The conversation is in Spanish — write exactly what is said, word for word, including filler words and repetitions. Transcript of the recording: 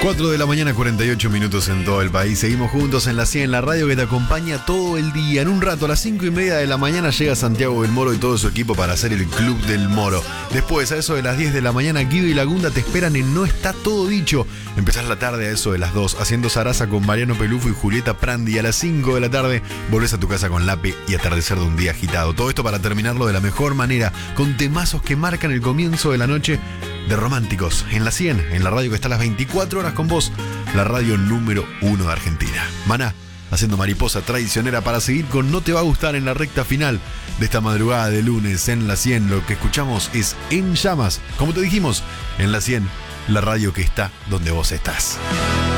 cuatro de la mañana, cuarenta y ocho minutos en todo el país. Seguimos juntos en la cien, la radio que te acompaña todo el día. En un rato, a las cinco y media de la mañana, llega Santiago del Moro y todo su equipo para hacer el Club del Moro. Después, a eso de las diez de la mañana, Guido y Lagunda te esperan en No Está Todo Dicho. Empezás la tarde a eso de las dos, haciendo zaraza con Mariano Pelufo y Julieta Prandi. A las cinco de la tarde, volvés a tu casa con Lape y atardecer de un día agitado. Todo esto para terminarlo de la mejor manera, con temazos que marcan el comienzo de la noche de Románticos, en la cien, en la radio que está a las veinticuatro horas con vos, la radio número uno de Argentina. Maná, haciendo mariposa traicionera para seguir con No Te Va a Gustar en la recta final de esta madrugada de lunes en la cien. Lo que escuchamos es En Llamas, como te dijimos, en la cien, la radio que está donde vos estás.